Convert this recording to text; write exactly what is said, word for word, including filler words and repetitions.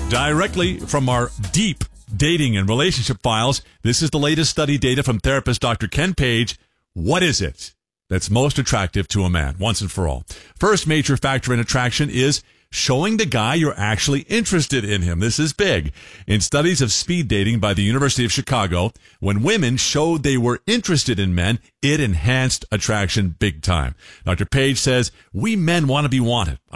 Directly from our deep dating and relationship files, this is the latest study data from therapist Doctor Ken Page. What is it that's most attractive to a man, once and for all? First major factor in attraction is showing the guy you're actually interested in him. This is big. In studies of speed dating by the University of Chicago, when women showed they were interested in men, it enhanced attraction big time. Doctor Page says, we men want to be wanted.